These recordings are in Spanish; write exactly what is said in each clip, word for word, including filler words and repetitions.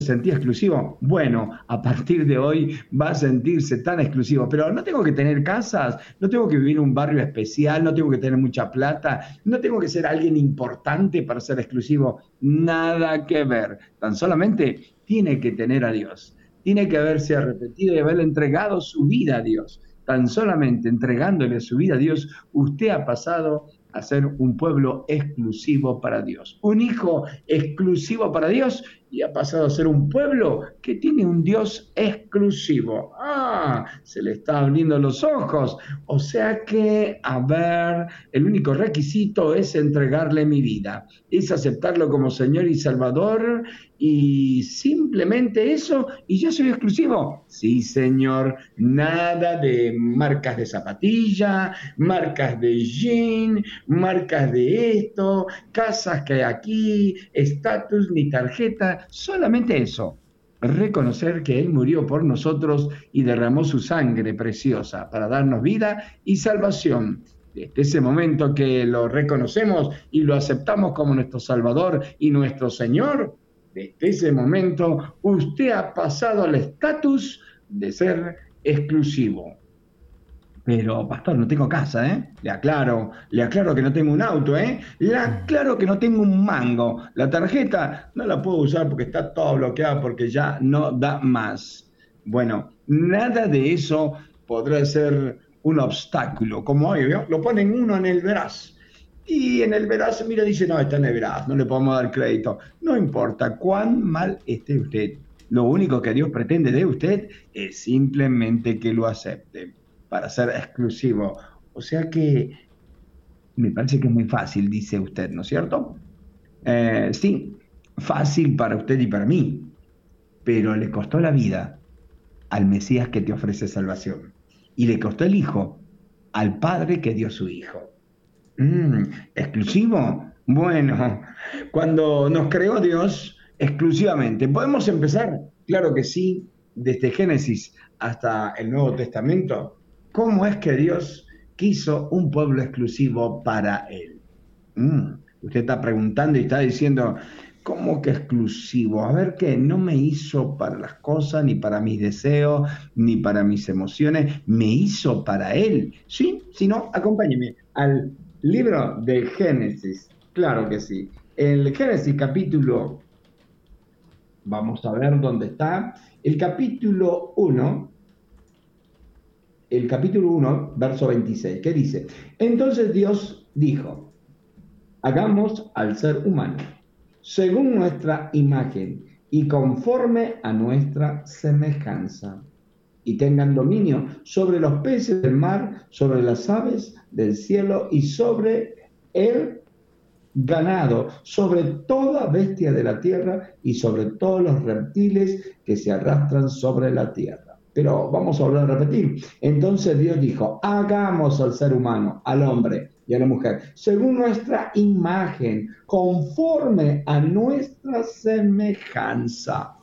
sentía exclusivo. Bueno, a partir de hoy va a sentirse tan exclusivo. Pero no tengo que tener casas, no tengo que vivir en un barrio especial, no tengo que tener mucha plata, no tengo que ser alguien importante para ser exclusivo. Nada que ver. Tan solamente tiene que tener a Dios. Tiene que haberse arrepentido y haberle entregado su vida a Dios. Tan solamente entregándole su vida a Dios, usted ha pasado a ser un pueblo exclusivo para Dios. Un hijo exclusivo para Dios y ha pasado a ser un pueblo que tiene un Dios exclusivo. Ah, se le está abriendo los ojos. O sea que, a ver, el único requisito es entregarle mi vida, es aceptarlo como Señor y Salvador y simplemente eso y ya soy exclusivo. Sí, Señor, nada de marcas de zapatilla, marcas de jean, marcas de esto, casas que hay aquí, estatus ni tarjeta, solamente eso. Reconocer que Él murió por nosotros y derramó su sangre preciosa para darnos vida y salvación. Desde ese momento que lo reconocemos y lo aceptamos como nuestro Salvador y nuestro Señor, desde ese momento usted ha pasado al estatus de ser exclusivo. Pero, pastor, no tengo casa, ¿eh? Le aclaro, le aclaro que no tengo un auto, ¿eh? Le aclaro que no tengo un mango. La tarjeta no la puedo usar porque está toda bloqueada porque ya no da más. Bueno, nada de eso podrá ser un obstáculo. Como hoy, ¿vio? Lo ponen uno en el veraz. Y en el veraz, mira, dice, no, está en el veraz, no le podemos dar crédito. No importa cuán mal esté usted. Lo único que Dios pretende de usted es simplemente que lo acepte para ser exclusivo. O sea que me parece que es muy fácil, dice usted, ¿no es cierto? Eh, sí, fácil para usted y para mí, pero le costó la vida al Mesías que te ofrece salvación. Y le costó el Hijo al Padre que dio su Hijo. Mm, ¿exclusivo? Bueno, cuando nos creó Dios exclusivamente, ¿podemos empezar? Claro que sí, desde Génesis hasta el Nuevo Testamento. ¿Cómo es que Dios quiso un pueblo exclusivo para Él? Mm, usted está preguntando y está diciendo, ¿cómo que exclusivo? A ver qué, no me hizo para las cosas, ni para mis deseos, ni para mis emociones, me hizo para Él. ¿Sí? Si no, acompáñeme al libro de Génesis. Claro que sí. El Génesis capítulo, vamos a ver dónde está, el capítulo uno. El capítulo uno, verso veintiséis, ¿qué dice? Entonces Dios dijo, hagamos al ser humano, según nuestra imagen y conforme a nuestra semejanza, y tengan dominio sobre los peces del mar, sobre las aves del cielo y sobre el ganado, sobre toda bestia de la tierra y sobre todos los reptiles que se arrastran sobre la tierra. Pero vamos a volver a repetir. Entonces Dios dijo, hagamos al ser humano, al hombre y a la mujer, según nuestra imagen, conforme a nuestra semejanza.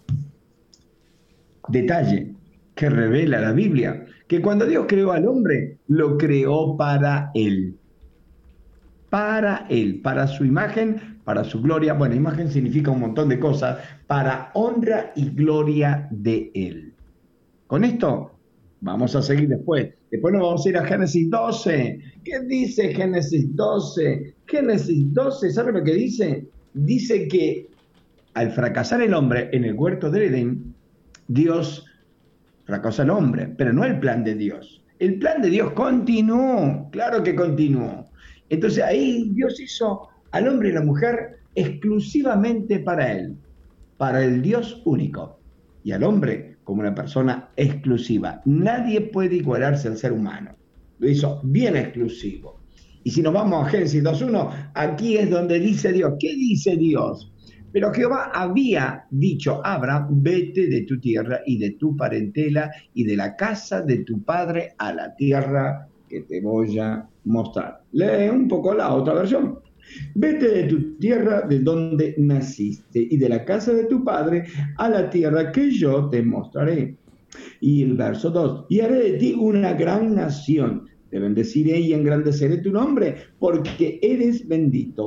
Detalle que revela la Biblia, que cuando Dios creó al hombre, lo creó para él. Para él, para su imagen, para su gloria. Bueno, imagen significa un montón de cosas, para honra y gloria de él. Con esto vamos a seguir después. Después nos vamos a ir a Génesis doce. ¿Qué dice Génesis doce? Génesis doce, ¿sabe lo que dice? Dice que al fracasar el hombre en el huerto del Edén, Dios fracasó al hombre, pero no el plan de Dios. El plan de Dios continuó, claro que continuó. Entonces ahí Dios hizo al hombre y la mujer exclusivamente para él, para el Dios único, y al hombre como una persona exclusiva. Nadie puede igualarse al ser humano. Lo hizo bien exclusivo. Y si nos vamos a Génesis dos uno, aquí es donde dice Dios. ¿Qué dice Dios? Pero Jehová había dicho a Abraham, vete de tu tierra y de tu parentela y de la casa de tu padre a la tierra que te voy a mostrar. Lee un poco la otra versión. Vete de tu tierra de donde naciste y de la casa de tu padre a la tierra que yo te mostraré. Y el verso dos, y haré de ti una gran nación, te bendeciré y engrandeceré tu nombre, porque eres bendito.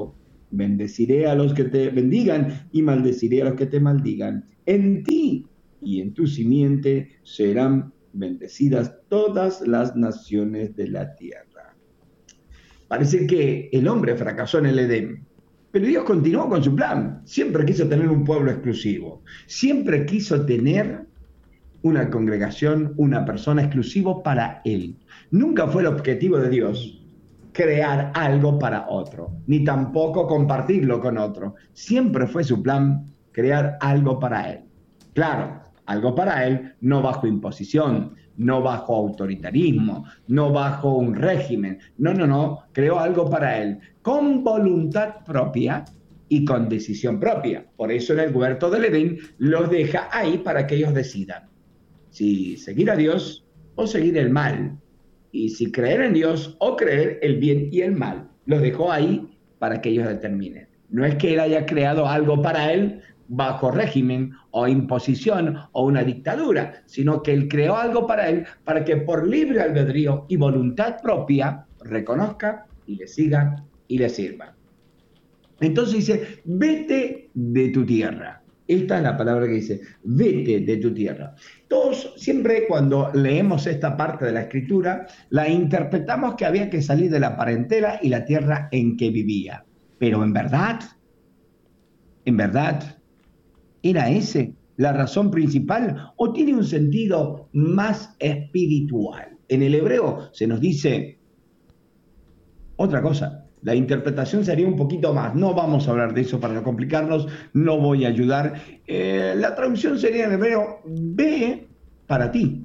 Bendeciré a los que te bendigan y maldeciré a los que te maldigan. En ti y en tu simiente serán bendecidas todas las naciones de la tierra. Parece que el hombre fracasó en el Edén, pero Dios continuó con su plan. Siempre quiso tener un pueblo exclusivo. Siempre quiso tener una congregación, una persona exclusivo para Él. Nunca fue el objetivo de Dios crear algo para otro, ni tampoco compartirlo con otro. Siempre fue su plan crear algo para Él. Claro, algo para Él, no bajo imposición, no bajo autoritarismo, no bajo un régimen. No, no, no, creó algo para Él, con voluntad propia y con decisión propia. Por eso en el huerto del Edén los deja ahí para que ellos decidan si seguir a Dios o seguir el mal, y si creer en Dios o creer el bien y el mal. Los dejó ahí para que ellos determinen. No es que Él haya creado algo para Él bajo régimen o imposición o una dictadura, sino que Él creó algo para Él para que por libre albedrío y voluntad propia reconozca y le siga y le sirva. Entonces dice, vete de tu tierra. Esta es la palabra que dice, vete de tu tierra. Todos, siempre cuando leemos esta parte de la Escritura, la interpretamos que había que salir de la parentela y la tierra en que vivía. Pero en verdad, en verdad, ¿era ese la razón principal o tiene un sentido más espiritual? En el hebreo se nos dice otra cosa. La interpretación sería un poquito más. No vamos a hablar de eso para no complicarnos, no voy a ayudar. Eh, la traducción sería en hebreo, ve para ti.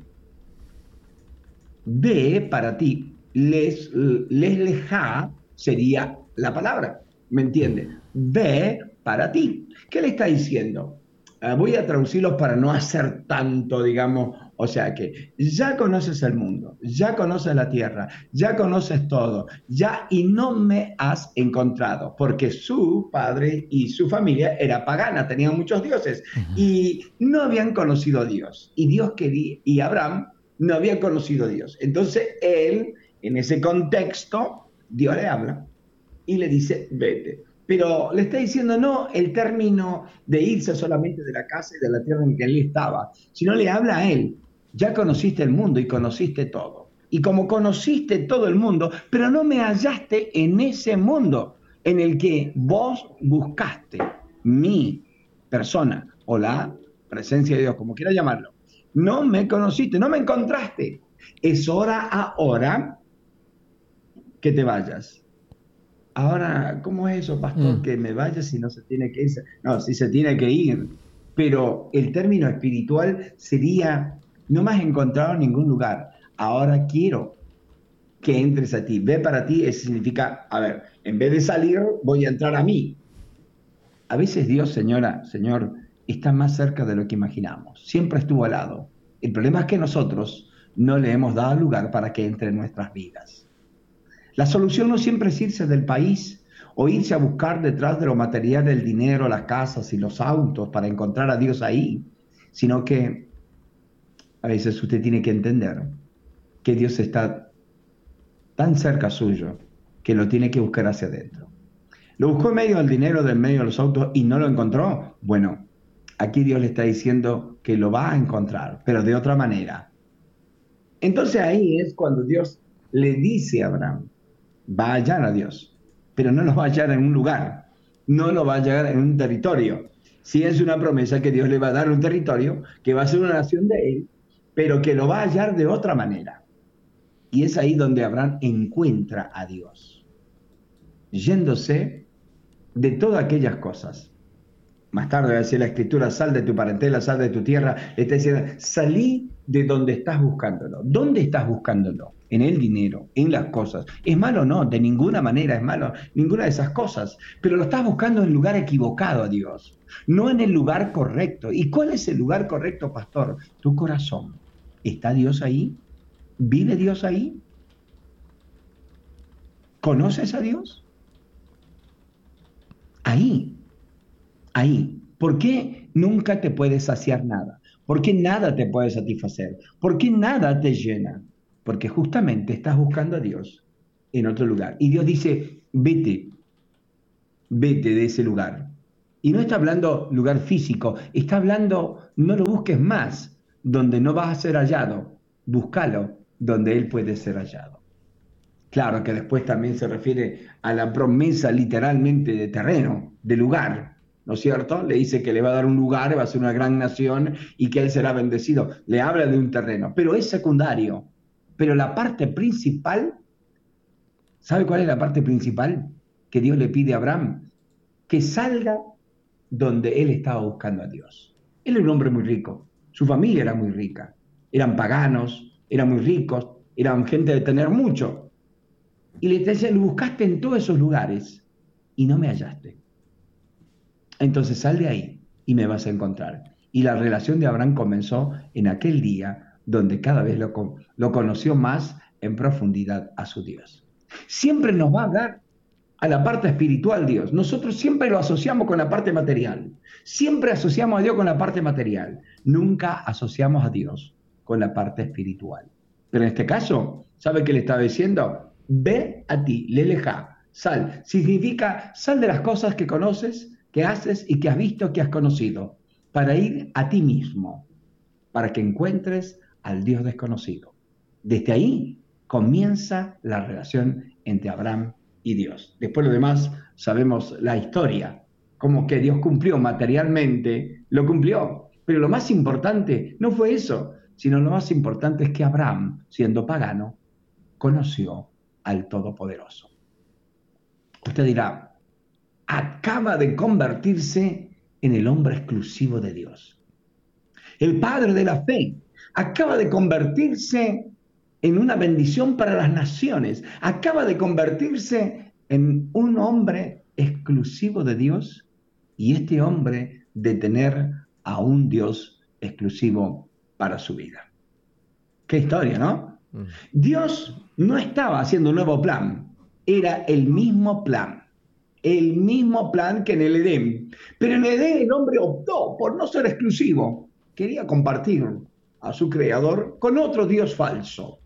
Ve para ti. Les, les leja sería la palabra, ¿me entiende? Ve para ti. ¿Qué le está diciendo? Uh, voy a traducirlos para no hacer tanto, digamos, o sea que ya conoces el mundo, ya conoces la tierra, ya conoces todo, ya y no me has encontrado, porque su padre y su familia era pagana, tenían muchos dioses uh-huh. y no habían conocido a Dios. Y Dios quería, y Abraham no había conocido a Dios. Entonces él, en ese contexto, Dios le habla y le dice, vete. Pero le está diciendo no el término de irse solamente de la casa y de la tierra en que él estaba, sino le habla a él. Ya conociste el mundo y conociste todo. Y como conociste todo el mundo, pero no me hallaste en ese mundo en el que vos buscaste mi persona o la presencia de Dios, como quiera llamarlo. No me conociste, no me encontraste. Es hora ahora que te vayas. Ahora, ¿cómo es eso, pastor? Mm. Que me vaya si no se tiene que ir. No, si se tiene que ir. Pero el término espiritual sería, no me has encontrado en ningún lugar. Ahora quiero que entres a ti. Ve para ti, eso significa, a ver, en vez de salir, voy a entrar a mí. A veces Dios, señora, Señor, está más cerca de lo que imaginamos. Siempre estuvo al lado. El problema es que nosotros no le hemos dado lugar para que entre en nuestras vidas. La solución no siempre es irse del país o irse a buscar detrás de lo material, el dinero, las casas y los autos para encontrar a Dios ahí, sino que a veces usted tiene que entender que Dios está tan cerca suyo que lo tiene que buscar hacia adentro. Lo buscó en medio del dinero, del medio de los autos y no lo encontró. Bueno, aquí Dios le está diciendo que lo va a encontrar, pero de otra manera. Entonces ahí es cuando Dios le dice a Abraham, va a hallar a Dios, pero no lo va a hallar en un lugar, no lo va a hallar en un territorio. Sí es una promesa que Dios le va a dar un territorio, que va a ser una nación de él, pero que lo va a hallar de otra manera. Y es ahí donde Abraham encuentra a Dios, yéndose de todas aquellas cosas. Más tarde va a decir la Escritura, sal de tu parentela, sal de tu tierra. Le está diciendo, salí de donde estás buscándolo. ¿Dónde estás buscándolo? En el dinero, en las cosas. ¿Es malo? No, de ninguna manera es malo, ninguna de esas cosas. Pero lo estás buscando en el lugar equivocado a Dios, no en el lugar correcto. ¿Y cuál es el lugar correcto, pastor? Tu corazón. ¿Está Dios ahí? ¿Vive Dios ahí? ¿Conoces a Dios? Ahí. Ahí. ¿Por qué nunca te puedes saciar nada? ¿Por qué nada te puede satisfacer? ¿Por qué nada te llena? Porque justamente estás buscando a Dios en otro lugar. Y Dios dice, vete, vete de ese lugar. Y no está hablando lugar físico, está hablando no lo busques más, donde no vas a ser hallado, búscalo donde Él puede ser hallado. Claro que después también se refiere a la promesa literalmente de terreno, de lugar, ¿no es cierto? Le dice que le va a dar un lugar, va a ser una gran nación y que Él será bendecido. Le habla de un terreno, pero es secundario. Pero la parte principal, ¿sabe cuál es la parte principal que Dios le pide a Abraham? Que salga donde él estaba buscando a Dios. Él era un hombre muy rico, su familia era muy rica, eran paganos, eran muy ricos, eran gente de tener mucho. Y le decían, lo buscaste en todos esos lugares y no me hallaste. Entonces sal de ahí y me vas a encontrar. Y la relación de Abraham comenzó en aquel día donde cada vez lo, lo conoció más en profundidad a su Dios. Siempre nos va a hablar a la parte espiritual Dios. Nosotros siempre lo asociamos con la parte material. Siempre asociamos a Dios con la parte material. Nunca asociamos a Dios con la parte espiritual. Pero en este caso, ¿sabe qué le estaba diciendo? Ve a ti, leleja, sal. Significa sal de las cosas que conoces, que haces y que has visto, que has conocido, para ir a ti mismo, para que encuentres al Dios desconocido. Desde ahí comienza la relación entre Abraham y Dios. Después lo demás sabemos la historia, como que Dios cumplió materialmente, lo cumplió. Pero lo más importante no fue eso, sino lo más importante es que Abraham, siendo pagano, conoció al Todopoderoso. Usted dirá, acaba de convertirse en el hombre exclusivo de Dios. El padre de la fe acaba de convertirse en una bendición para las naciones. Acaba de convertirse en un hombre exclusivo de Dios y este hombre de tener a un Dios exclusivo para su vida. Qué historia, ¿no? Mm. Dios no estaba haciendo un nuevo plan, era el mismo plan. El mismo plan que en el Edén. Pero en el Edén el hombre optó por no ser exclusivo. Quería compartir a su creador con otro Dios falso.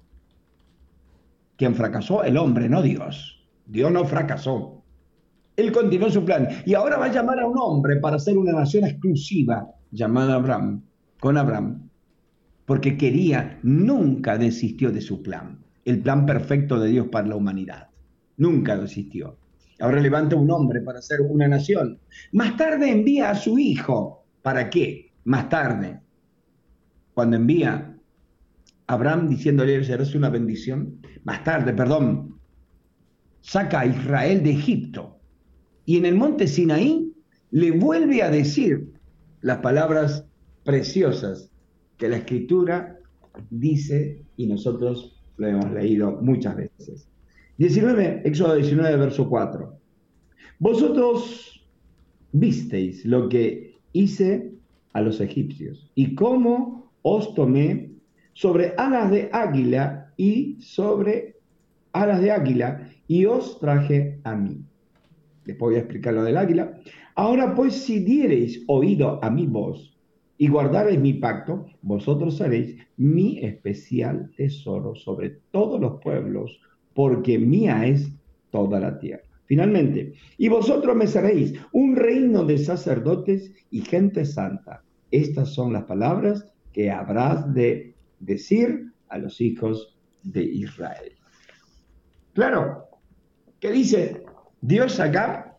Quien fracasó, el hombre, no Dios. Dios no fracasó. Él continuó su plan. Y ahora va a llamar a un hombre para ser una nación exclusiva, llamada Abraham, con Abraham. Porque quería, nunca desistió de su plan. El plan perfecto de Dios para la humanidad. Nunca desistió. Ahora levanta un hombre para hacer una nación. Más tarde envía a su hijo. ¿Para qué? Más tarde, cuando envía a Abraham diciéndole, serás una bendición. Más tarde, perdón, saca a Israel de Egipto. Y en el monte Sinaí le vuelve a decir las palabras preciosas que la Escritura dice y nosotros lo hemos leído muchas veces. diecinueve, Éxodo diecinueve, verso cuatro. Vosotros visteis lo que hice a los egipcios y cómo os tomé sobre alas de águila y sobre alas de águila y os traje a mí. Después voy a explicar lo del águila. Ahora pues, si diereis oído a mi voz y guardareis mi pacto, vosotros seréis mi especial tesoro sobre todos los pueblos, porque mía es toda la tierra. Finalmente, y vosotros me seréis un reino de sacerdotes y gente santa. Estas son las palabras que habrás de decir a los hijos de Israel. Claro, ¿qué dice Dios acá?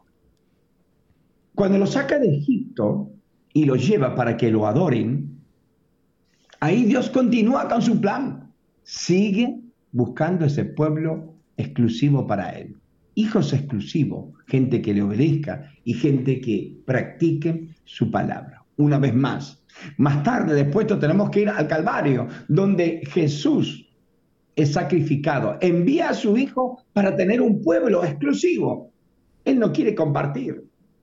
Cuando lo saca de Egipto y lo lleva para que lo adoren, ahí Dios continúa con su plan. Sigue buscando ese pueblo exclusivo para Él. Hijos exclusivos, gente que le obedezca y gente que practique su palabra. Una vez más, más tarde, después tenemos que ir al Calvario, donde Jesús es sacrificado. Envía a su Hijo para tener un pueblo exclusivo. Él no quiere compartir.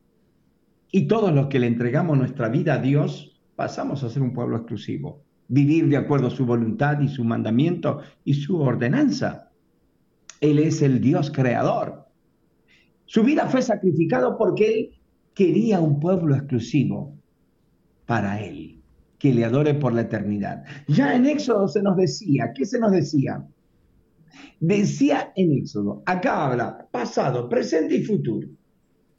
Y todos los que le entregamos nuestra vida a Dios, pasamos a ser un pueblo exclusivo. Vivir de acuerdo a su voluntad y su mandamiento y su ordenanza. Él es el Dios creador. Su vida fue sacrificado porque Él quería un pueblo exclusivo para Él, que le adore por la eternidad. Ya en Éxodo se nos decía, ¿qué se nos decía? Decía en Éxodo, acá habla pasado, presente y futuro.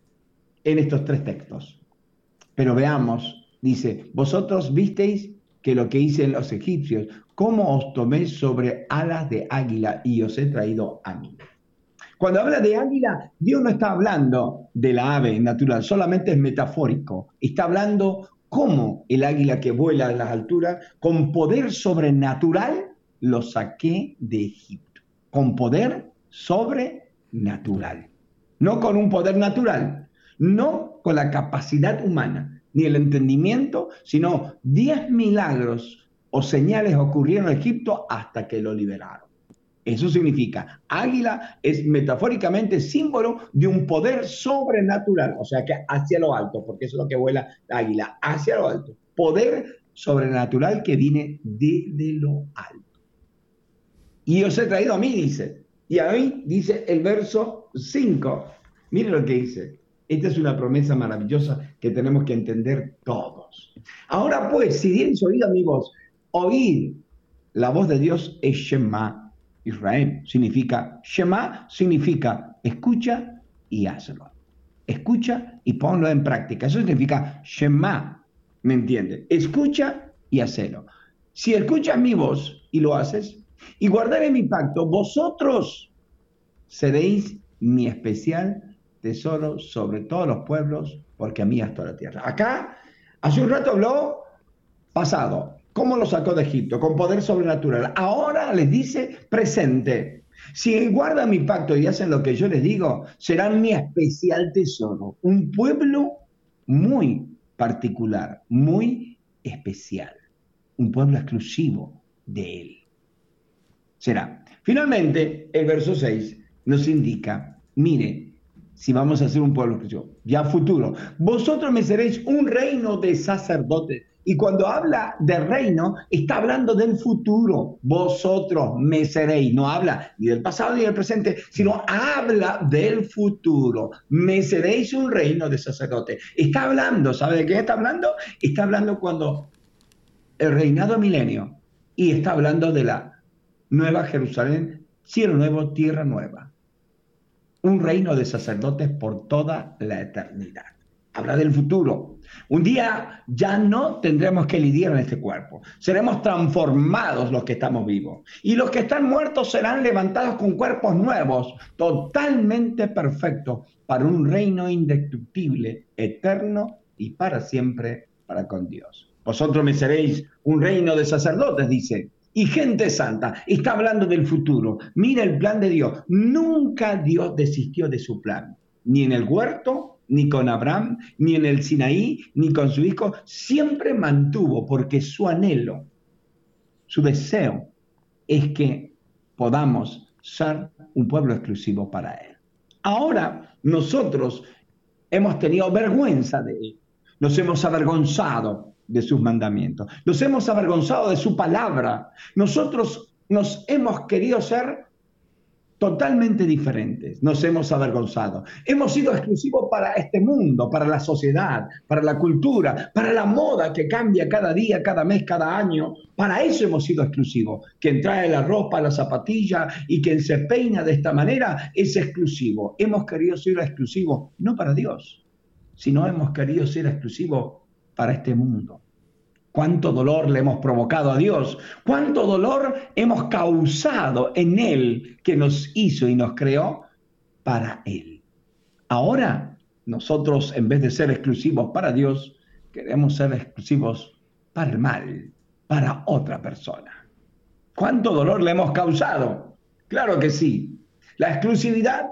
en estos tres textos. Pero veamos, dice, vosotros visteis que lo que hice en los egipcios, cómo os tomé sobre alas de águila y os he traído a mí. Cuando habla de águila, Dios no está hablando de la ave natural, solamente es metafórico. Está hablando cómo el águila que vuela a las alturas, con poder sobrenatural, lo saqué de Egipto. Con poder sobrenatural. No con un poder natural, no con la capacidad humana, ni el entendimiento, sino diez milagros o señales ocurrieron en Egipto hasta que lo liberaron. Eso significa, águila es metafóricamente símbolo de un poder sobrenatural, o sea que hacia lo alto, porque eso es lo que vuela la águila, hacia lo alto. Poder sobrenatural que viene desde lo alto. Y os he traído a mí, dice. Y a mí, dice el verso cinco. Miren lo que dice. Esta es una promesa maravillosa que tenemos que entender todos. Ahora pues, si diereis oído a mi voz, oíd la voz de Dios es Shema. Israel significa, Shema significa escucha y hazlo. Escucha y ponlo en práctica. Eso significa Shema, ¿me entiende? Escucha y hazlo. Si escuchas mi voz y lo haces, y guardaré mi pacto, vosotros seréis mi especial tesoro sobre todos los pueblos, porque a mí es toda la tierra. Acá, hace un rato habló pasado. ¿Cómo lo sacó de Egipto? Con poder sobrenatural. Ahora les dice presente. Si guardan mi pacto y hacen lo que yo les digo, serán mi especial tesoro. Un pueblo muy particular, muy especial. Un pueblo exclusivo de él. Será. Finalmente, el verso seis nos indica, mire, si vamos a ser un pueblo exclusivo, ya futuro, vosotros me seréis un reino de sacerdotes. Y cuando habla de reino, está hablando del futuro. Vosotros me seréis. No habla ni del pasado ni del presente, sino habla del futuro. Me seréis un reino de sacerdotes. Está hablando, ¿sabe de qué está hablando? Está hablando cuando el reinado milenio. Y está hablando de la nueva Jerusalén, cielo nuevo, tierra nueva. Un reino de sacerdotes por toda la eternidad. Habla del futuro. Un día ya no tendremos que lidiar en este cuerpo. Seremos transformados los que estamos vivos. Y los que están muertos serán levantados con cuerpos nuevos, totalmente perfectos, para un reino indestructible, eterno y para siempre para con Dios. Vosotros me seréis un reino de sacerdotes, dice, y gente santa. Está hablando del futuro. Mira el plan de Dios. Nunca Dios desistió de su plan. Ni en el huerto, ni con Abraham, ni en el Sinaí, ni con su hijo, siempre mantuvo, porque su anhelo, su deseo, es que podamos ser un pueblo exclusivo para él. Ahora nosotros hemos tenido vergüenza de él, nos hemos avergonzado de sus mandamientos, nos hemos avergonzado de su palabra, nosotros nos hemos querido ser totalmente diferentes, nos hemos avergonzado. Hemos sido exclusivos para este mundo, para la sociedad, para la cultura, para la moda que cambia cada día, cada mes, cada año. Para eso hemos sido exclusivos. Quien trae la ropa, la zapatilla y quien se peina de esta manera es exclusivo. Hemos querido ser exclusivos, no para Dios, sino hemos querido ser exclusivos para este mundo. Cuánto dolor le hemos provocado a Dios, cuánto dolor hemos causado en Él que nos hizo y nos creó para Él. Ahora, nosotros en vez de ser exclusivos para Dios, queremos ser exclusivos para el mal, para otra persona. ¿Cuánto dolor le hemos causado? Claro que sí. La exclusividad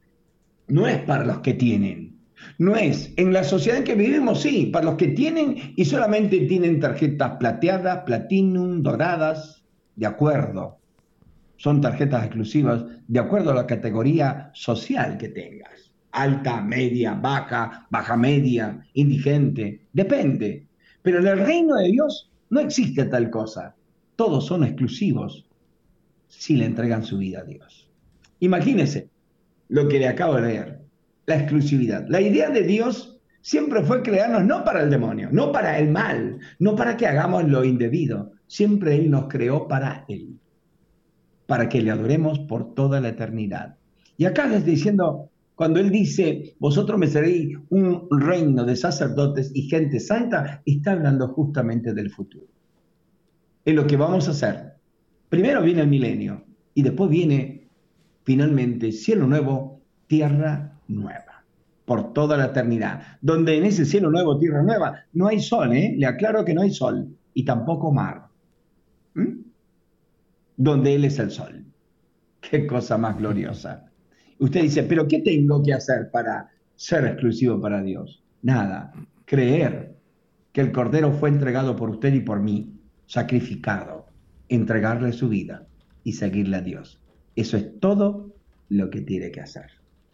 no es para los que tienen. No es, en la sociedad en que vivimos, sí, para los que tienen y solamente tienen tarjetas plateadas, platinum, doradas, de acuerdo. Son tarjetas exclusivas de acuerdo a la categoría social que tengas. Alta, media, baja, baja media, indigente, depende. Pero en el reino de Dios no existe tal cosa. Todos son exclusivos si le entregan su vida a Dios. Imagínense lo que le acabo de leer. La exclusividad. La idea de Dios siempre fue crearnos no para el demonio, no para el mal, no para que hagamos lo indebido. Siempre Él nos creó para Él, para que le adoremos por toda la eternidad. Y acá les estoy diciendo, Cuando Él dice, vosotros me seréis un reino de sacerdotes y gente santa, está hablando justamente del futuro. Es lo que vamos a hacer. Primero viene el milenio y después viene finalmente cielo nuevo, tierra nueva, por toda la eternidad. Donde en ese cielo nuevo, tierra nueva, no hay sol, ¿eh? Le aclaro que no hay sol y tampoco mar. ¿Mm? Donde Él es el sol. Qué cosa más gloriosa. Usted dice, pero ¿qué tengo que hacer para ser exclusivo para Dios? Nada, creer que el Cordero fue entregado por usted y por mí, sacrificado, entregarle su vida y seguirle a Dios. Eso es todo lo que tiene que hacer.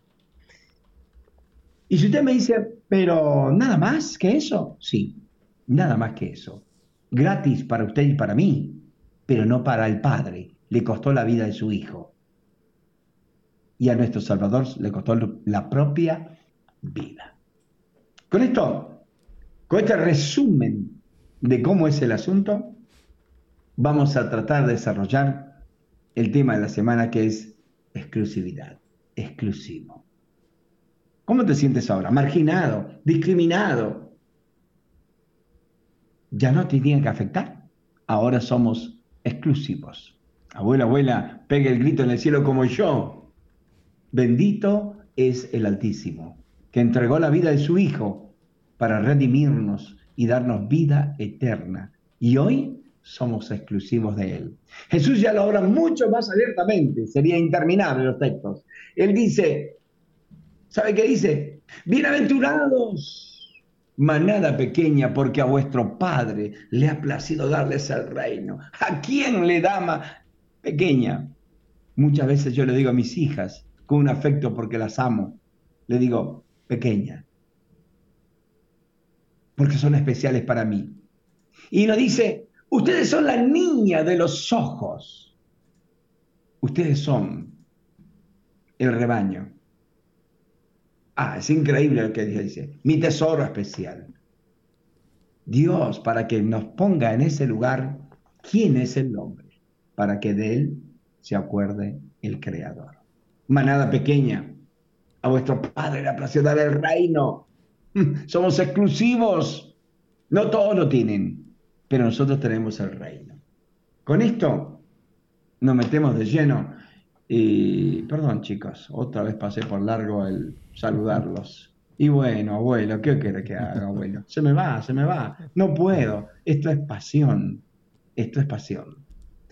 Y si usted me dice, pero nada más que eso, sí, nada más que eso. Gratis para usted y para mí, pero no para el Padre. Le costó la vida de su Hijo. Y a nuestro Salvador le costó la propia vida. Con esto, con este resumen de cómo es el asunto, vamos a tratar de desarrollar el tema de la semana, que es exclusividad, exclusivo. ¿Cómo te sientes ahora? Marginado, discriminado. Ya no te tiene que afectar. Ahora somos exclusivos. Abuela, abuela, pegue el grito en el cielo como yo. Bendito es el Altísimo, que entregó la vida de su Hijo para redimirnos y darnos vida eterna. Y hoy somos exclusivos de Él. Jesús ya lo habla mucho más abiertamente, sería interminable los textos. Él dice, ¿sabe qué dice? Bienaventurados, manada pequeña, porque a vuestro Padre le ha placido darles el reino. ¿A quién le da más pequeña? Muchas veces yo le digo a mis hijas, con un afecto porque las amo, le digo, pequeña, porque son especiales para mí. Y nos dice, ustedes son la niña de los ojos. Ustedes son el rebaño. Ah, es increíble lo que dice. Mi tesoro especial. Dios, para que nos ponga en ese lugar, ¿quién es el hombre? Para que de él se acuerde el Creador. Manada pequeña, a vuestro Padre le ha placido dar el reino. Somos exclusivos. No todos lo tienen, pero nosotros tenemos el reino. Con esto nos metemos de lleno. Y, perdón chicos, otra vez pasé por largo el saludarlos. Y bueno, abuelo, ¿qué quiere que haga, abuelo? Se me va, se me va. No puedo. Esto es pasión. Esto es pasión.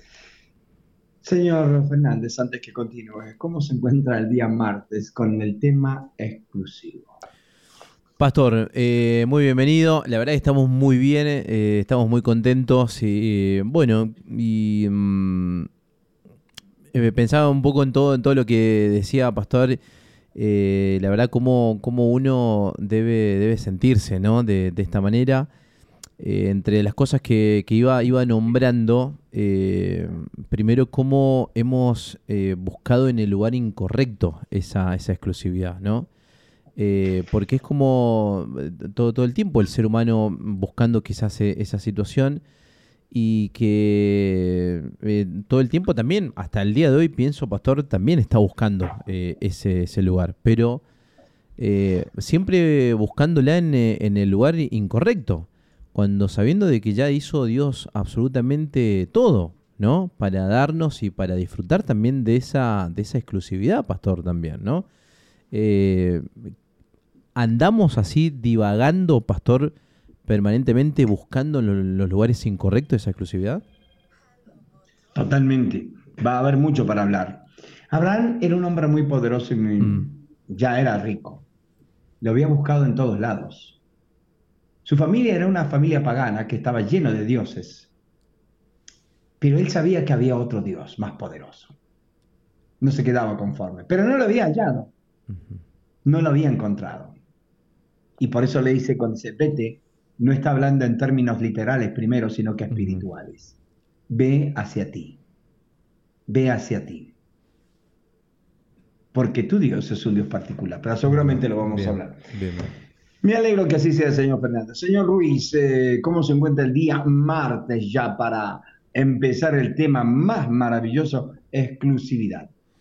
Señor Fernández, antes que continúe, ¿cómo se encuentra el día martes con el tema exclusivo? Pastor, eh, muy bienvenido. La verdad que estamos muy bien, eh, estamos muy contentos. Y bueno, y mm, eh, pensaba un poco en todo, en todo lo que decía Pastor. Eh, la verdad, cómo, cómo uno debe, debe sentirse, ¿no? De, de esta manera. Eh, entre las cosas que, que iba, iba nombrando, eh, primero cómo hemos eh, buscado en el lugar incorrecto esa, esa exclusividad, ¿no? Eh, porque es como todo, todo el tiempo el ser humano buscando quizás esa situación y que eh, todo el tiempo también, hasta el día de hoy, pienso, Pastor, también está buscando eh, ese, ese lugar, pero eh, siempre buscándola en, en el lugar incorrecto. Cuando sabiendo de que ya hizo Dios absolutamente todo, ¿no? Para darnos y para disfrutar también de esa, de esa exclusividad, Pastor, también, ¿no? Eh, andamos así divagando, Pastor, permanentemente buscando en lo, los lugares incorrectos esa exclusividad. Totalmente. Va a haber mucho para hablar. Abraham era un hombre muy poderoso y muy, mm. ya era rico. Lo había buscado en todos lados. Su familia era una familia pagana que estaba lleno de dioses, pero él sabía que había otro Dios más poderoso. No se quedaba conforme, pero no lo había hallado, no lo había encontrado. Y por eso le dice, cuando dice, vete, no está hablando en términos literales primero, sino que espirituales. Ve hacia ti, ve hacia ti. Porque tu Dios es un Dios particular, pero seguramente lo vamos bien, a hablar. Bien, bien. Me alegro que así sea, señor Fernández. Señor Ruiz, eh, ¿cómo se encuentra el día martes ya para empezar el tema más maravilloso, exclusividad?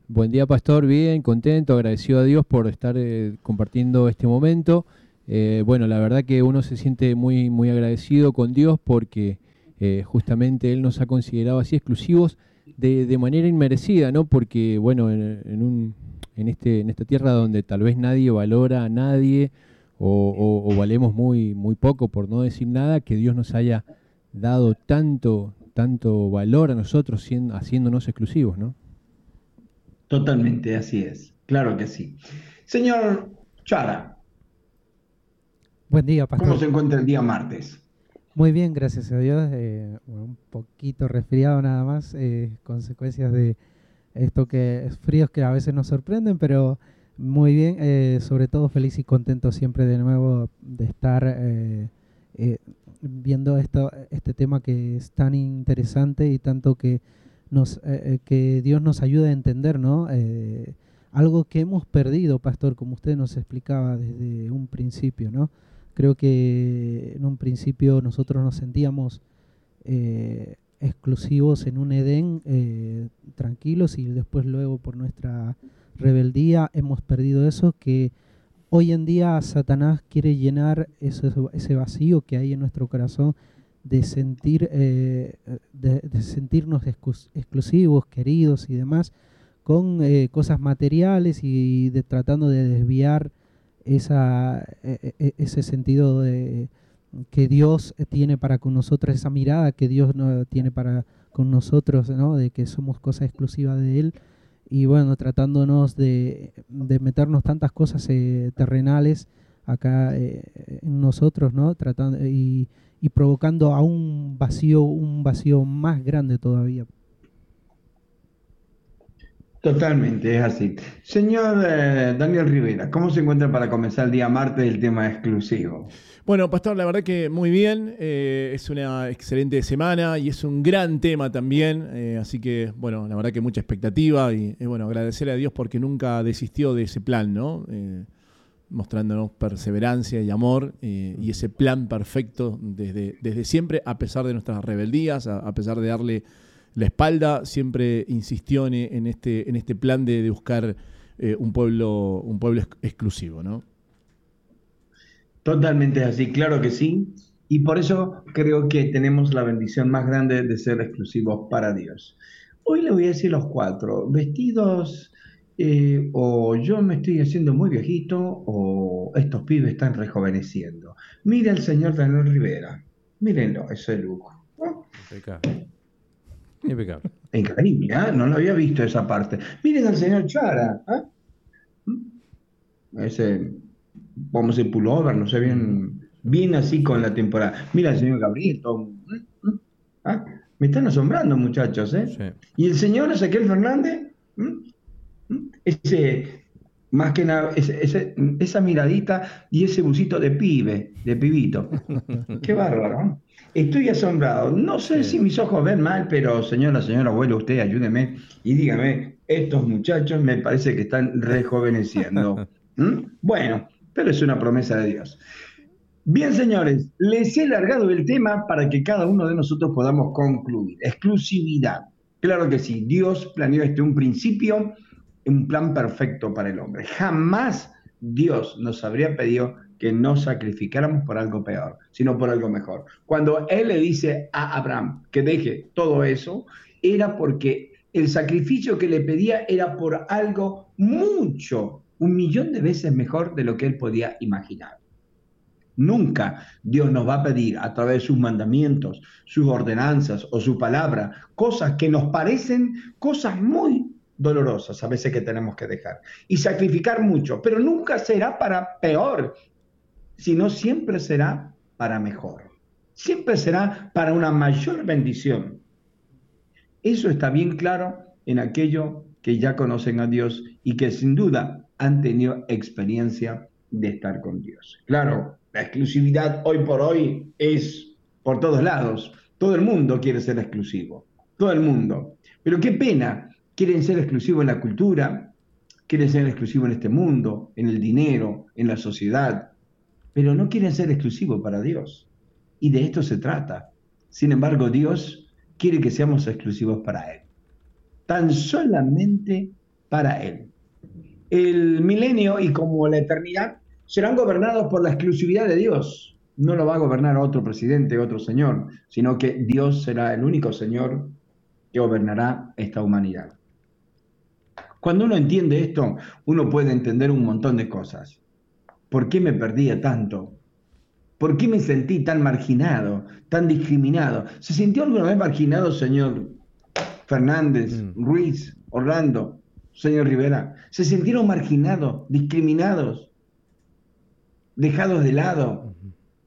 Buen día, Pastor. Bien, contento, agradecido a Dios por estar eh, compartiendo este momento. Eh, bueno, la verdad que uno se siente muy, muy agradecido con Dios porque eh, justamente Él nos ha considerado así exclusivos de, de manera inmerecida, ¿no? Porque, bueno, en, en, un, en, este, en esta tierra donde tal vez nadie valora a nadie o, o, o valemos muy, muy poco, por no decir nada, que Dios nos haya dado tanto, tanto valor a nosotros siendo, haciéndonos exclusivos, ¿no? Totalmente, así es. Claro que sí. Señor Chara, Buen día, ¿cómo pastor. se encuentra el día martes? Muy bien, gracias a Dios. Eh, bueno, un poquito resfriado nada más, eh, consecuencias de esto que es fríos que a veces nos sorprenden, pero muy bien. Eh, sobre todo feliz y contento siempre de nuevo de estar eh, eh, viendo esto, este tema que es tan interesante y tanto que nos, eh, eh, que Dios nos ayuda a entender, ¿no? Eh, algo que hemos perdido, pastor, como usted nos explicaba desde un principio, ¿no? Creo que en un principio nosotros nos sentíamos eh, exclusivos en un Edén, eh, tranquilos, y después luego por nuestra rebeldía hemos perdido eso, que hoy en día Satanás quiere llenar eso, ese vacío que hay en nuestro corazón de sentir eh, de, de sentirnos exclus- exclusivos, queridos y demás, con eh, cosas materiales y de tratando de desviar esa, e- e- ese sentido de que Dios tiene para con nosotros, esa mirada que Dios no tiene para con nosotros, ¿no? De que somos cosa exclusiva de Él, y bueno, tratándonos de, de meternos tantas cosas eh, terrenales acá eh, en nosotros, ¿no? Tratando y, y provocando a un vacío, un vacío más grande todavía. Totalmente, es así. Señor eh, Daniel Rivera, ¿cómo se encuentra para comenzar el día martes el tema exclusivo? Bueno, Pastor, la verdad que muy bien. Eh, es una excelente semana y es un gran tema también. Eh, así que, bueno, la verdad que mucha expectativa y, eh, bueno, agradecer a Dios porque nunca desistió de ese plan, ¿no? Eh, mostrándonos perseverancia y amor eh, y ese plan perfecto desde, desde siempre, a pesar de nuestras rebeldías, a, a pesar de darle la espalda, siempre insistió en, en, este, en este plan de, de buscar eh, un pueblo, un pueblo ex- exclusivo, ¿no? Totalmente es así, claro que sí. Y por eso creo que tenemos la bendición más grande de ser exclusivos para Dios. Hoy le voy a decir los cuatro, vestidos eh, o yo me estoy haciendo muy viejito o estos pibes están rejuveneciendo. Mire al señor Daniel Rivera, mírenlo, ese look. ¿No? Impecable. Impecable. Increíble, ¿eh? No lo había visto esa parte. Miren al señor Chara, ¿eh? Ese, vamos a decir, pullover, no sé, bien, bien así con la temporada. Mira el señor Gabriel, todo, ¿mm? ¿Mm? ¿Ah? Me están asombrando, muchachos, ¿eh? Sí. Y el señor Ezequiel Fernández, ¿Mm? ¿Mm? ese, más que nada, ese- ese- esa miradita y ese busito de pibe, de pibito. Qué bárbaro, ¿no? Estoy asombrado. No sé Sí. si mis ojos ven mal, pero señora, señora abuelo, usted ayúdeme y dígame, estos muchachos me parece que están rejuveneciendo. ¿Mm? Bueno, pero es una promesa de Dios. Bien, señores, les he largado el tema para que cada uno de nosotros podamos concluir. Exclusividad. Claro que sí, Dios planeó desde un principio un plan perfecto para el hombre. Jamás Dios nos habría pedido que no sacrificáramos por algo peor, sino por algo mejor. Cuando Él le dice a Abraham que deje todo eso, era porque el sacrificio que le pedía era por algo mucho, un millón de veces mejor de lo que él podía imaginar. Nunca Dios nos va a pedir a través de sus mandamientos, sus ordenanzas o su palabra, cosas que nos parecen cosas muy dolorosas a veces que tenemos que dejar y sacrificar mucho, pero nunca será para peor, sino siempre será para mejor. Siempre será para una mayor bendición. Eso está bien claro en aquellos que ya conocen a Dios y que sin duda han tenido experiencia de estar con Dios. Claro, la exclusividad hoy por hoy es por todos lados. Todo el mundo quiere ser exclusivo. Todo el mundo. Pero qué pena. Quieren ser exclusivos en la cultura, quieren ser exclusivos en este mundo, en el dinero, en la sociedad, pero no quieren ser exclusivos para Dios. Y de esto se trata. Sin embargo, Dios quiere que seamos exclusivos para Él. Tan solamente para Él. El milenio y como la eternidad serán gobernados por la exclusividad de Dios. No lo va a gobernar otro presidente, otro señor, sino que Dios será el único Señor que gobernará esta humanidad. Cuando uno entiende esto, uno puede entender un montón de cosas. ¿Por qué me perdía tanto? ¿Por qué me sentí tan marginado, tan discriminado? ¿Se sintió alguna vez marginado, señor Fernández, mm. Ruiz, Orlando, señor Rivera? ¿Se sintieron marginados, discriminados, dejados de lado?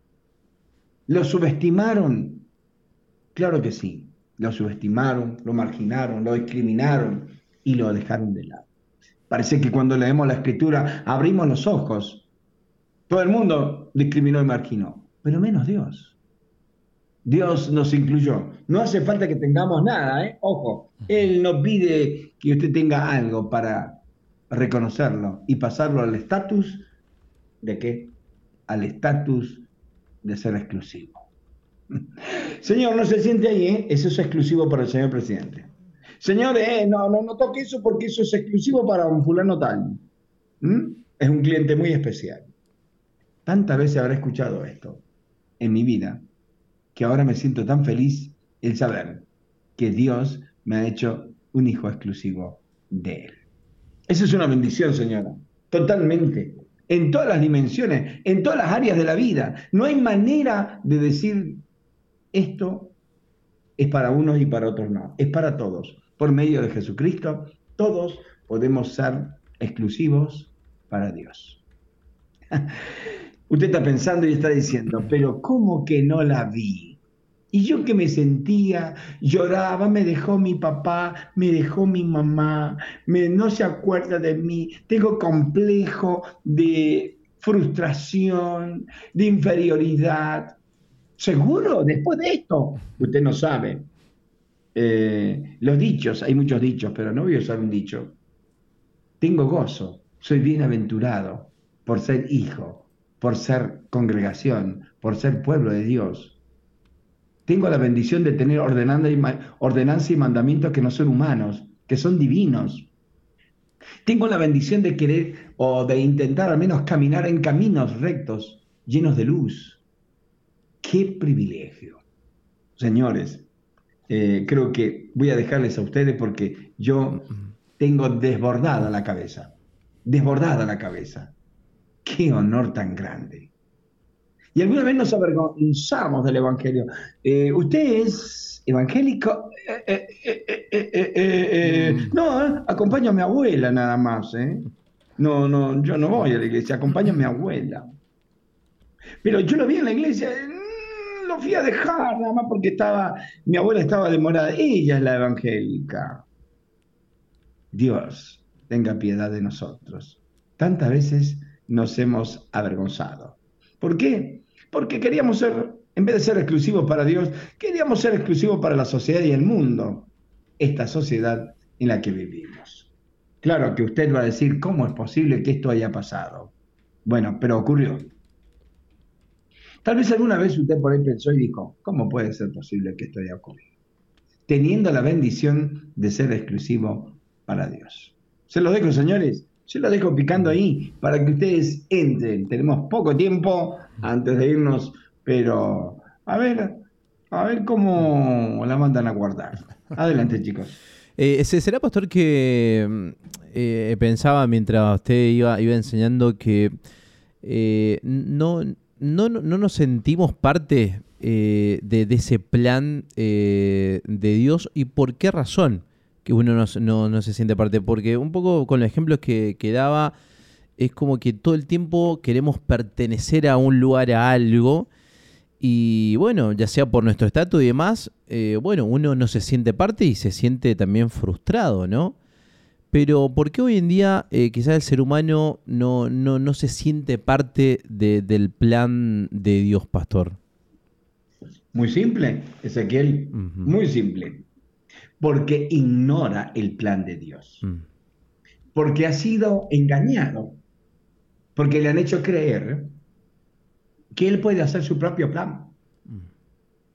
¿Lo subestimaron? Claro que sí. Lo subestimaron, lo marginaron, lo discriminaron y lo dejaron de lado. Parece que cuando leemos la Escritura abrimos los ojos. Todo el mundo discriminó y marginó, pero menos Dios. Dios nos incluyó. No hace falta que tengamos nada, ¿eh? Ojo, Él no pide que usted tenga algo para reconocerlo y pasarlo al estatus ¿de qué? Al estatus de ser exclusivo. Señor, no se siente ahí, ¿eh? Eso es exclusivo para el señor presidente. Señor, eh, no, no, no toque eso porque eso es exclusivo para un fulano tal. ¿Mm? Es un cliente muy especial. Tantas veces habré escuchado esto en mi vida que ahora me siento tan feliz el saber que Dios me ha hecho un hijo exclusivo de Él. Esa es una bendición, señora, totalmente, en todas las dimensiones, en todas las áreas de la vida. No hay manera de decir esto es para unos y para otros no, es para todos. Por medio de Jesucristo, todos podemos ser exclusivos para Dios. Usted está pensando y está diciendo, pero ¿cómo que no la vi? Y yo que me sentía, lloraba, me dejó mi papá, me dejó mi mamá, me, no se acuerda de mí, tengo complejo de frustración, de inferioridad. ¿Seguro? Después de esto, usted no sabe. Eh, los dichos, hay muchos dichos, pero no voy a usar un dicho. Tengo gozo, soy bienaventurado por ser hijo, por ser congregación, por ser pueblo de Dios. Tengo la bendición de tener ordenanza y mandamientos que no son humanos, que son divinos. Tengo la bendición de querer o de intentar al menos caminar en caminos rectos, llenos de luz. ¡Qué privilegio! Señores, eh, creo que voy a dejarles a ustedes porque yo tengo desbordada la cabeza, desbordada la cabeza. ¡Qué honor tan grande! Y alguna vez nos avergonzamos del Evangelio. Eh, ¿Usted es evangélico? Eh, eh, eh, eh, eh, eh, eh. Mm. No, eh, acompaño a mi abuela nada más. ¿eh? No, no, yo no voy a la iglesia, acompaño a mi abuela. Pero yo lo vi en la iglesia, eh, lo fui a dejar nada más porque estaba, mi abuela estaba demorada. Ella es la evangélica. Dios, tenga piedad de nosotros. Tantas veces nos hemos avergonzado. ¿Por qué? Porque queríamos ser, en vez de ser exclusivos para Dios, queríamos ser exclusivos para la sociedad y el mundo, esta sociedad en la que vivimos. Claro que usted va a decir, ¿cómo es posible que esto haya pasado? Bueno, pero ocurrió. Tal vez alguna vez usted por ahí pensó y dijo, ¿cómo puede ser posible que esto haya ocurrido? Teniendo la bendición de ser exclusivo para Dios. Se los dejo, señores. Yo lo dejo picando ahí para que ustedes entren. Tenemos poco tiempo antes de irnos, pero a ver, a ver cómo la mandan a guardar. Adelante, chicos. Eh, ¿Será, pastor, que eh, pensaba mientras usted iba, iba enseñando que eh, no, no, no nos sentimos parte eh, de, de ese plan eh, de Dios? ¿Y por qué razón que uno no, no, no se siente parte? Porque un poco con los ejemplos que, que daba, es como que todo el tiempo queremos pertenecer a un lugar, a algo, y bueno, ya sea por nuestro estatus y demás, eh, bueno, uno no se siente parte y se siente también frustrado, ¿no? Pero ¿por qué hoy en día eh, quizás el ser humano no, no, no se siente parte de, del plan de Dios, pastor? Muy simple, Ezequiel, uh-huh. Muy simple. Porque ignora el plan de Dios. Mm. Porque ha sido engañado. Porque le han hecho creer que Él puede hacer su propio plan. Mm.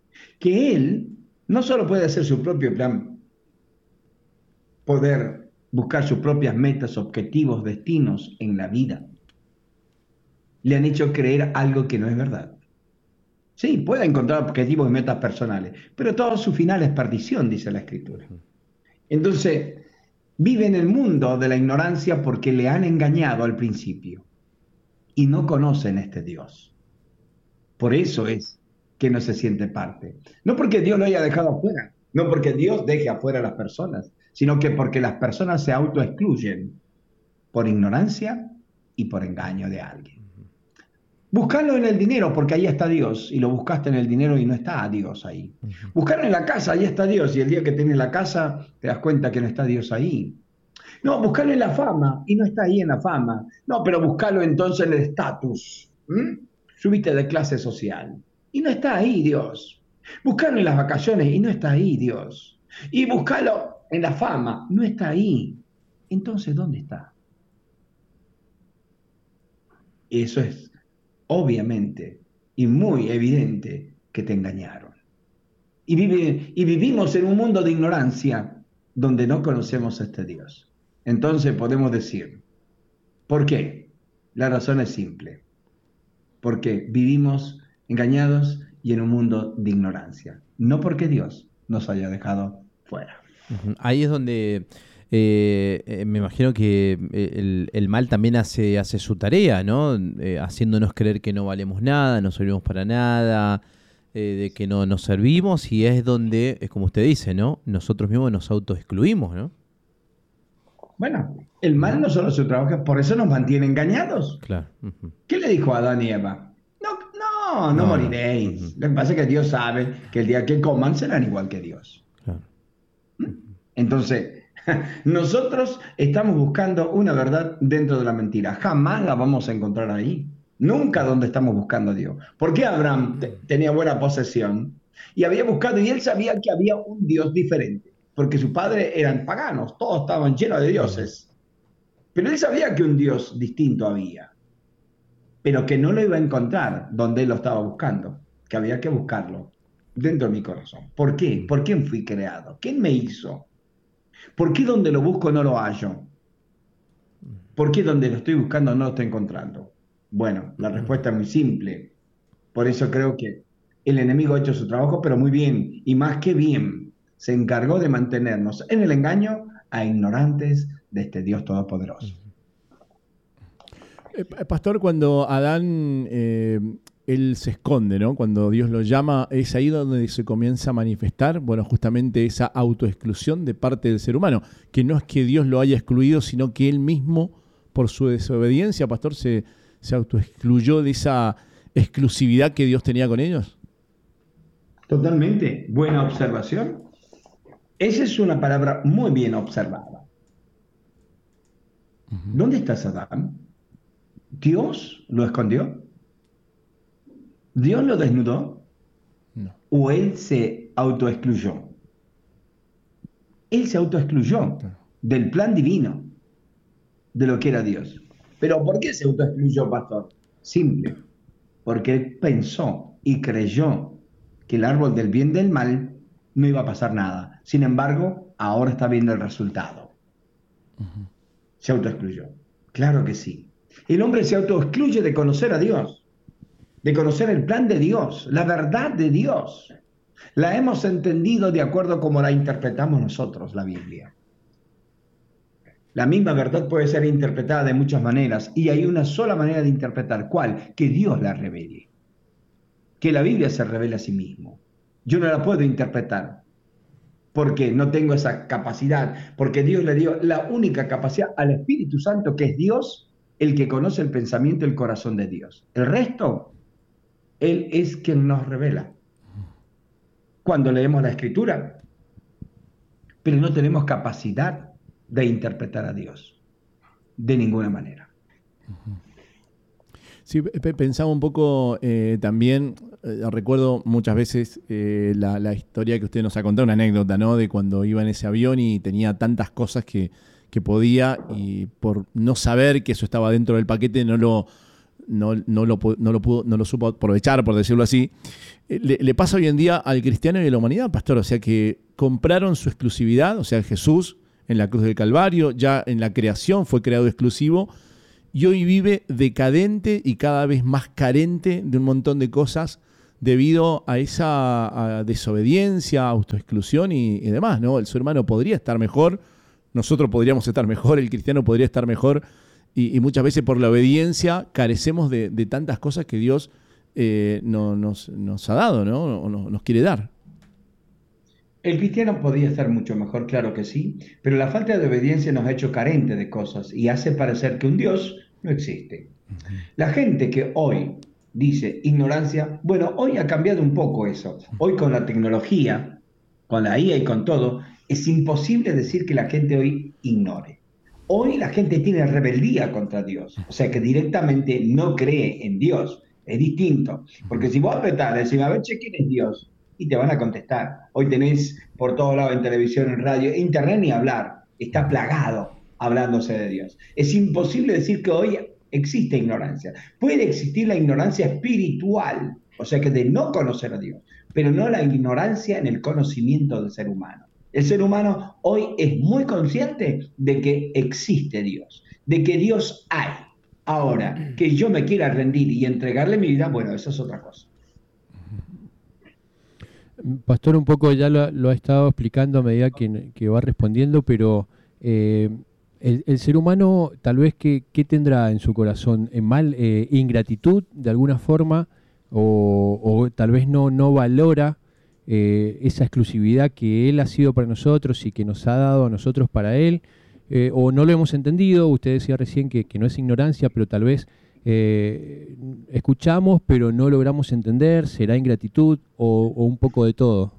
Que Él no solo puede hacer su propio plan, poder buscar sus propias metas, objetivos, destinos en la vida. Le han hecho creer algo que no es verdad. Sí, puede encontrar objetivos y metas personales, pero todo su final es perdición, dice la Escritura. Entonces, vive en el mundo de la ignorancia porque le han engañado al principio y no conocen este Dios. Por eso es que no se siente parte. No porque Dios lo haya dejado afuera, no porque Dios deje afuera a las personas, sino que porque las personas se autoexcluyen por ignorancia y por engaño de alguien. Buscarlo en el dinero porque ahí está Dios y lo buscaste en el dinero y no está Dios ahí. Buscarlo en la casa, ahí está Dios y el día que tienes la casa te das cuenta que no está Dios ahí. No, buscarlo en la fama y no está ahí en la fama. No, pero buscarlo entonces en el estatus. ¿Mm? Subiste de clase social y no está ahí Dios. Buscarlo en las vacaciones y no está ahí Dios. Y buscarlo en la fama, no está ahí. Entonces, ¿dónde está? Eso es obviamente y muy evidente que te engañaron. Y, vive, y vivimos en un mundo de ignorancia donde no conocemos a este Dios. Entonces podemos decir, ¿por qué? La razón es simple. Porque vivimos engañados y en un mundo de ignorancia. No porque Dios nos haya dejado fuera. Uh-huh. Ahí es donde eh, eh, me imagino que el, el mal también hace, hace su tarea, ¿no? Eh, haciéndonos creer que no valemos nada, no servimos para nada, eh, de que no nos servimos, y es donde, es como usted dice, ¿no? Nosotros mismos nos autoexcluimos, ¿no? Bueno, el mal no solo su trabajo, por eso nos mantiene engañados. Claro. Uh-huh. ¿Qué le dijo a Adán y Eva? No, no, no, no moriréis. No. Uh-huh. Lo que pasa es que Dios sabe que el día que coman serán igual que Dios. Claro. ¿Mm? Entonces, nosotros estamos buscando una verdad dentro de la mentira. Jamás la vamos a encontrar ahí. Nunca donde estamos buscando a Dios. ¿Por qué Abraham te- tenía buena posesión? Y había buscado, y él sabía que había un Dios diferente. Porque sus padres eran paganos, todos estaban llenos de dioses. Pero él sabía que un Dios distinto había, pero que no lo iba a encontrar donde él lo estaba buscando, que había que buscarlo dentro de mi corazón. ¿Por qué? ¿Por quién fui creado? ¿Quién me hizo? ¿Por qué donde lo busco no lo hallo? ¿Por qué donde lo estoy buscando no lo estoy encontrando? Bueno, la respuesta es muy simple. Por eso creo que el enemigo ha hecho su trabajo, pero muy bien, y más que bien. Se encargó de mantenernos en el engaño a ignorantes de este Dios todopoderoso. Eh, Pastor, cuando Adán, eh, él se esconde, ¿no? Cuando Dios lo llama, es ahí donde se comienza a manifestar, bueno, justamente esa autoexclusión de parte del ser humano, que no es que Dios lo haya excluido, sino que él mismo, por su desobediencia, Pastor, se, se autoexcluyó de esa exclusividad que Dios tenía con ellos. Totalmente. Buena observación. Esa es una palabra muy bien observada. Uh-huh. ¿Dónde está Adán? ¿Dios lo escondió? ¿Dios lo desnudó? No. ¿O él se autoexcluyó? Él se autoexcluyó no. del plan divino, de lo que era Dios. ¿Pero por qué se autoexcluyó, pastor? Simple. Porque él pensó y creyó que el árbol del bien y del mal no iba a pasar nada. Sin embargo, ahora está viendo el resultado. Uh-huh. Se autoexcluyó. Claro que sí. El hombre se autoexcluye de conocer a Dios, de conocer el plan de Dios, la verdad de Dios. La hemos entendido de acuerdo a como la interpretamos nosotros, la Biblia. La misma verdad puede ser interpretada de muchas maneras, y hay una sola manera de interpretar. ¿Cuál? Que Dios la revele. Que la Biblia se revele a sí mismo. Yo no la puedo interpretar porque no tengo esa capacidad, porque Dios le dio la única capacidad al Espíritu Santo, que es Dios, el que conoce el pensamiento y el corazón de Dios. El resto, Él es quien nos revela. Cuando leemos la Escritura, pero no tenemos capacidad de interpretar a Dios de ninguna manera. Sí, pensaba un poco eh, también, eh, recuerdo muchas veces eh, la, la historia que usted nos ha contado, una anécdota, ¿no? De cuando iba en ese avión y tenía tantas cosas que, que podía, y por no saber que eso estaba dentro del paquete no lo, no, no lo, no lo, pudo, no lo supo aprovechar, por decirlo así. Eh, le, le pasa hoy en día al cristiano y a la humanidad, pastor, o sea que compraron su exclusividad, o sea Jesús, en la cruz del Calvario, ya en la creación fue creado exclusivo, y hoy vive decadente y cada vez más carente de un montón de cosas debido a esa a desobediencia, autoexclusión y, y demás, ¿no? El ser humano podría estar mejor, nosotros podríamos estar mejor, el cristiano podría estar mejor, y, y muchas veces por la obediencia carecemos de, de tantas cosas que Dios eh, no, nos, nos ha dado, ¿no? O nos, nos quiere dar. El cristiano podría estar mucho mejor, claro que sí, pero la falta de obediencia nos ha hecho carentes de cosas y hace parecer que un Dios no existe. La gente que hoy dice ignorancia, bueno, hoy ha cambiado un poco eso. Hoy con la tecnología, con la I A y con todo, es imposible decir que la gente hoy ignore. Hoy la gente tiene rebeldía contra Dios, o sea que directamente no cree en Dios. Es distinto, porque si vos apretás, decís, a ver, che, ¿quién es Dios? Y te van a contestar. Hoy tenés por todos lados en televisión, en radio, internet ni hablar. Está plagado hablándose de Dios. Es imposible decir que hoy existe ignorancia. Puede existir la ignorancia espiritual, o sea que de no conocer a Dios, pero no la ignorancia en el conocimiento del ser humano. El ser humano hoy es muy consciente de que existe Dios, de que Dios hay. Ahora, que yo me quiera rendir y entregarle mi vida, bueno, eso es otra cosa. Pastor, un poco ya lo, lo ha estado explicando a medida que, que va respondiendo, pero eh, el, el ser humano tal vez que, ¿qué tendrá en su corazón? ¿En mal eh, ingratitud de alguna forma? ¿O, o tal vez no, no valora eh, esa exclusividad que Él ha sido para nosotros y que nos ha dado a nosotros para Él? Eh, ¿O no lo hemos entendido? Usted decía recién que, que no es ignorancia, pero tal vez Eh, escuchamos pero no logramos entender. ¿Será ingratitud o, o un poco de todo?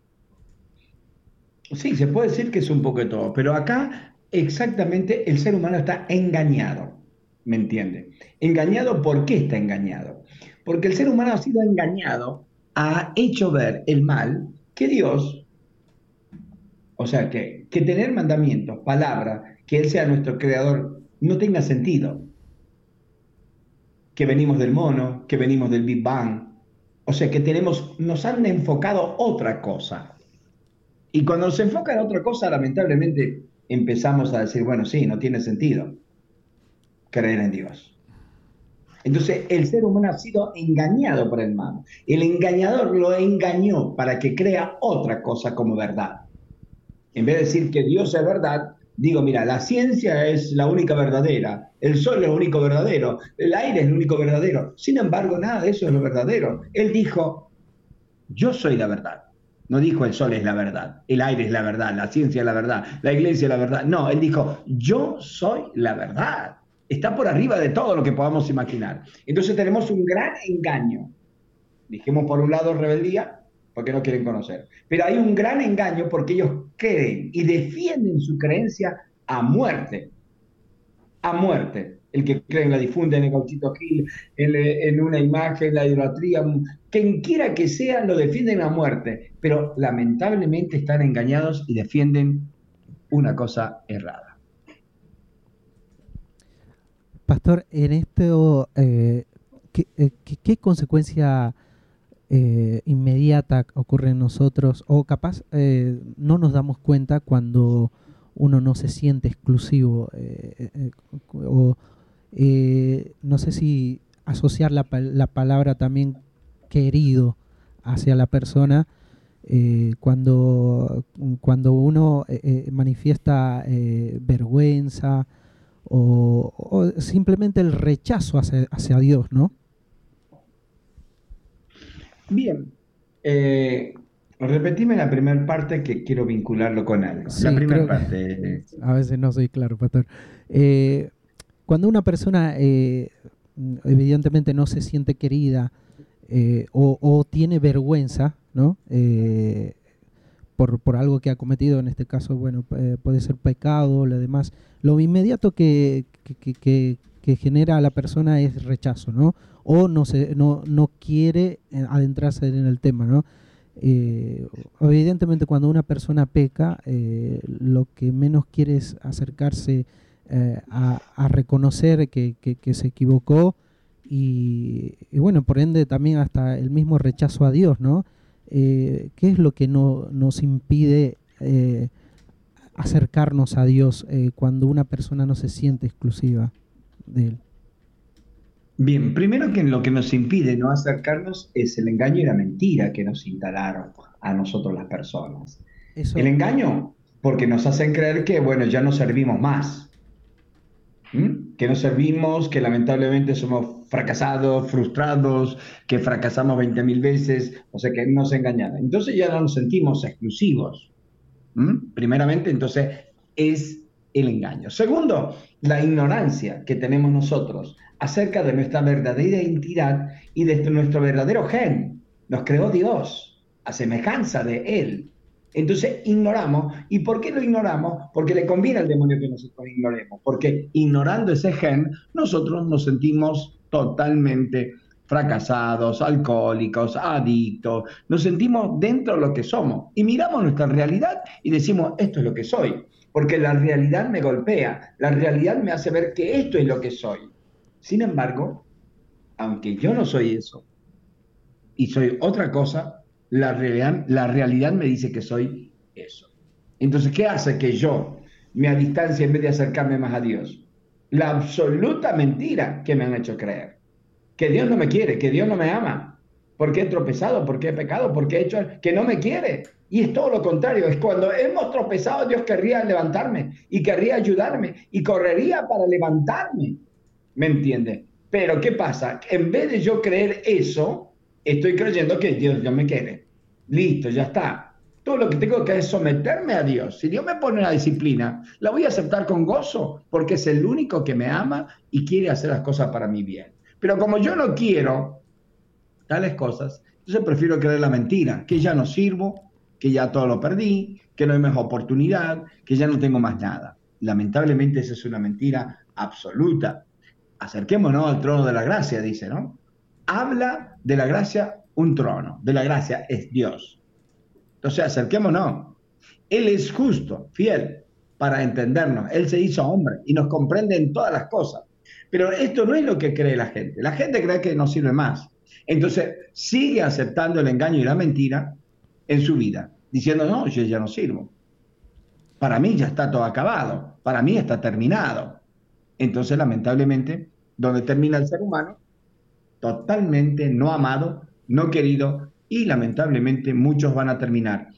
Sí, se puede decir que es un poco de todo, pero acá exactamente el ser humano está engañado, ¿me entiende? Engañado, ¿por qué está engañado? Porque el ser humano ha sido engañado, ha hecho ver el mal que Dios, o sea, que, que tener mandamientos, palabras, que Él sea nuestro creador, no tenga sentido. Que venimos del mono, que venimos del Big Bang. O sea, que tenemos, nos han enfocado otra cosa. Y cuando nos enfocan a otra cosa, lamentablemente empezamos a decir, bueno, sí, no tiene sentido creer en Dios. Entonces, el ser humano ha sido engañado por el mal. El engañador lo engañó para que crea otra cosa como verdad. En vez de decir que Dios es verdad, digo, mira, la ciencia es la única verdadera, el sol es lo único verdadero, el aire es lo único verdadero. Sin embargo, nada de eso es lo verdadero. Él dijo, yo soy la verdad. No dijo el sol es la verdad, el aire es la verdad, la ciencia es la verdad, la iglesia es la verdad. No, él dijo, yo soy la verdad. Está por arriba de todo lo que podamos imaginar. Entonces tenemos un gran engaño. Dijimos por un lado rebeldía, porque no quieren conocer. Pero hay un gran engaño porque ellos creen y defienden su creencia a muerte. A muerte. El que creen la difunden en Gauchito Gil, en, en una imagen, la idolatría, quien quiera que sea, lo defienden a muerte. Pero lamentablemente están engañados y defienden una cosa errada. Pastor, en esto, eh, ¿qué, eh, qué, qué consecuencia eh, inmediata ocurre en nosotros? O capaz eh, no nos damos cuenta cuando uno no se siente exclusivo. Eh, eh, o eh, no sé si asociar la, la palabra también querido hacia la persona. Eh, cuando, cuando uno eh, manifiesta eh, vergüenza, O, o simplemente el rechazo hacia, hacia Dios, ¿no? Bien. Eh, repetime la primera parte que quiero vincularlo con algo. Sí, la primera creo que parte. a veces no soy claro, pastor. Eh, cuando una persona eh, evidentemente no se siente querida eh, o, o tiene vergüenza, ¿no? Eh, Por, por algo que ha cometido, en este caso, bueno, eh, puede ser pecado, lo demás. Lo inmediato que, que, que, que genera a la persona es rechazo, ¿no? O no, se, no, no quiere adentrarse en el tema, ¿no? Eh, evidentemente, cuando una persona peca, eh, lo que menos quiere es acercarse eh, a, a reconocer que, que, que se equivocó y, y, bueno, por ende, también hasta el mismo rechazo a Dios, ¿no? Eh, ¿Qué es lo que no, nos impide eh, acercarnos a Dios eh, cuando una persona no se siente exclusiva de Él? Bien, primero que lo que nos impide no acercarnos es el engaño y la mentira que nos instalaron a nosotros las personas. Eso, El engaño, porque nos hacen creer que, bueno, ya no servimos más. ¿Mm? Que no servimos, que lamentablemente somos fracasados, frustrados, que fracasamos veinte mil veces, o sea que nos engañan. Entonces ya no nos sentimos exclusivos. ¿Mm? Primeramente, entonces, es el engaño. Segundo, la ignorancia que tenemos nosotros acerca de nuestra verdadera identidad y de nuestro verdadero gen. Nos creó Dios a semejanza de Él. Entonces ignoramos. ¿Y por qué lo ignoramos? Porque le conviene al demonio que nosotros ignoremos. Porque ignorando ese gen, nosotros nos sentimos totalmente fracasados, alcohólicos, adictos. Nos sentimos dentro de lo que somos. Y miramos nuestra realidad y decimos, esto es lo que soy. Porque la realidad me golpea. La realidad me hace ver que esto es lo que soy. Sin embargo, aunque yo no soy eso y soy otra cosa, la realidad, la realidad me dice que soy eso. Entonces, ¿qué hace que yo me distancie en vez de acercarme más a Dios? La absoluta mentira que me han hecho creer. Que Dios no me quiere, que Dios no me ama. Porque he tropezado, porque he pecado, porque he hecho... que no me quiere. Y es todo lo contrario. Es cuando hemos tropezado, Dios querría levantarme y querría ayudarme y correría para levantarme. ¿Me entiende? Pero ¿qué pasa? En vez de yo creer eso, estoy creyendo que Dios no me quiere. Listo, ya está. Todo lo que tengo que hacer es someterme a Dios. Si Dios me pone una disciplina, la voy a aceptar con gozo, porque es el único que me ama y quiere hacer las cosas para mi bien. Pero como yo no quiero tales cosas, entonces prefiero creer la mentira, que ya no sirvo, que ya todo lo perdí, que no hay más oportunidad, que ya no tengo más nada. Lamentablemente esa es una mentira absoluta. Acerquémonos al trono de la gracia, dice, ¿no? Habla de la gracia un trono, de la gracia es Dios. Entonces, acerquémonos. Él es justo, fiel, para entendernos. Él se hizo hombre y nos comprende en todas las cosas. Pero esto no es lo que cree la gente. La gente cree que no sirve más. Entonces, sigue aceptando el engaño y la mentira en su vida, diciendo, no, yo ya no sirvo. Para mí ya está todo acabado. Para mí está terminado. Entonces, lamentablemente, donde termina el ser humano, totalmente no amado, no querido, y lamentablemente muchos van a terminar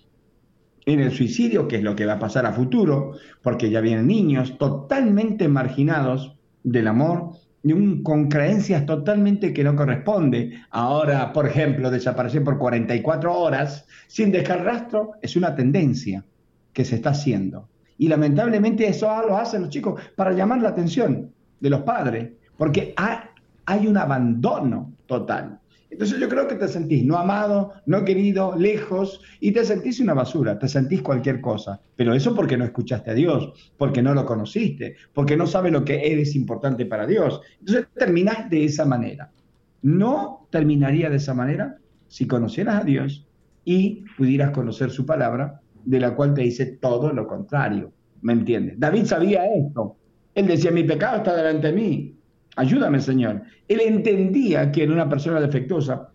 en el suicidio, que es lo que va a pasar a futuro, porque ya vienen niños totalmente marginados del amor, y un, con creencias totalmente que no corresponde. Ahora, por ejemplo, desaparecer por cuarenta y cuatro horas sin dejar rastro es una tendencia que se está haciendo. Y lamentablemente eso lo hacen los chicos para llamar la atención de los padres, porque hay, hay un abandono total. Entonces yo creo que te sentís no amado, no querido, lejos, y te sentís una basura, te sentís cualquier cosa. Pero eso porque no escuchaste a Dios, porque no lo conociste, porque no sabes lo que eres importante para Dios. Entonces terminás de esa manera. No terminaría de esa manera si conocieras a Dios y pudieras conocer su palabra, de la cual te dice todo lo contrario. ¿Me entiendes? David sabía esto. Él decía, mi pecado está delante de mí. Ayúdame, Señor. Él entendía que era una persona defectuosa,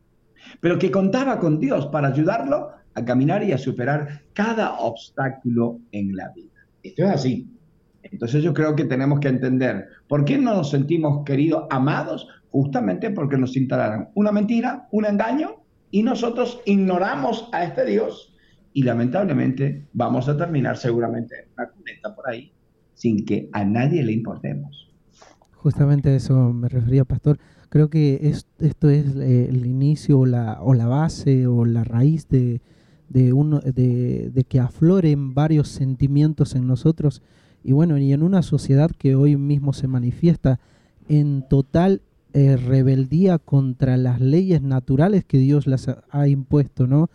pero que contaba con Dios para ayudarlo a caminar y a superar cada obstáculo en la vida. Esto es así. Entonces yo creo que tenemos que entender por qué no nos sentimos queridos, amados, justamente porque nos instalaron una mentira, un engaño, y nosotros ignoramos a este Dios y lamentablemente vamos a terminar seguramente en una cuneta por ahí sin que a nadie le importemos. Justamente a eso me refería, pastor. Creo que es, esto es eh, el inicio o la, o la base o la raíz de, de, uno, de, de que afloren varios sentimientos en nosotros. Y bueno, y en una sociedad que hoy mismo se manifiesta en total eh, rebeldía contra las leyes naturales que Dios las ha, ha impuesto, ¿no?